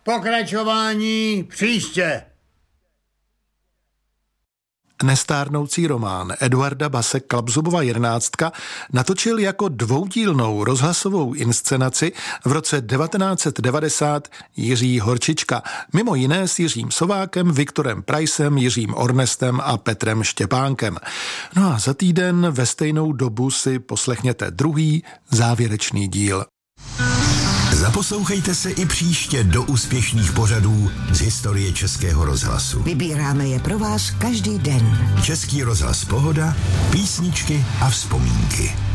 Pokračování příště. Nestárnoucí román Eduarda Base Klapzubova 11 natočil jako dvoudílnou rozhlasovou inscenaci v roce 1990 Jiří Horčička, mimo jiné s Jiřím Sovákem, Viktorem Praisem, Jiřím Ornestem a Petrem Štěpánkem. No a za týden ve stejnou dobu si poslechněte druhý závěrečný díl. Zaposlouchejte se i příště do úspěšných pořadů z historie Českého rozhlasu. Vybíráme je pro vás každý den. Český rozhlas Pohoda, písničky a vzpomínky.